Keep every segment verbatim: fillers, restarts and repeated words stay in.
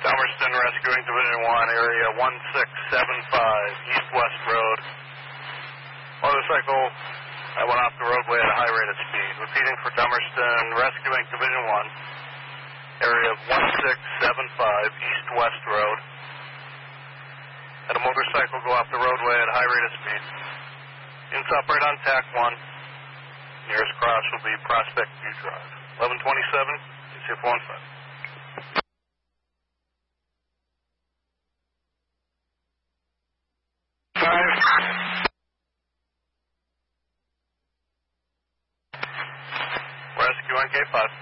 Dummerston Rescuing Division one, area one six seven five, East-West Road. Motorcycle, I went off the roadway at a high rate of speed. Repeating for Dummerston Rescuing Division one, area one six seven five, East-West Road. Had a motorcycle go off the roadway at a high rate of speed. Inside right on tack one. Nearest cross will be Prospect View Drive. eleven twenty-seven, A C F one five. Rescue on K five.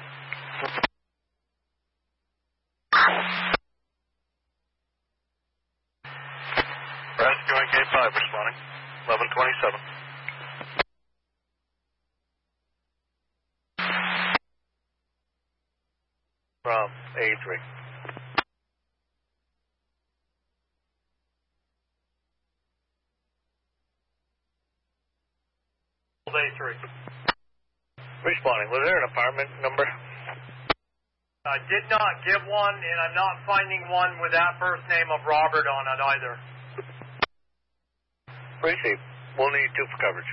Rescue on K five responding. eleven twenty-seven. From A three. A three. Responding. Was there an apartment number? I did not give one, and I'm not finding one with that first name of Robert on it either. Receive. We'll need two for coverage.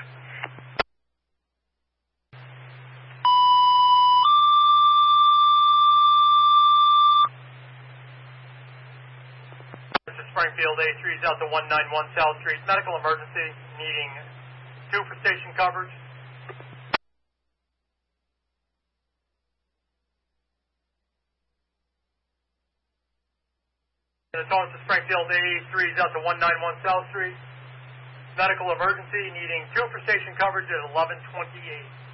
This is Springfield A three is out to one ninety-one South Street. Medical emergency, needing two for station coverage. The tone to Springfield A three is out to one ninety-one South Street. Medical emergency, needing two for station coverage at eleven twenty-eight.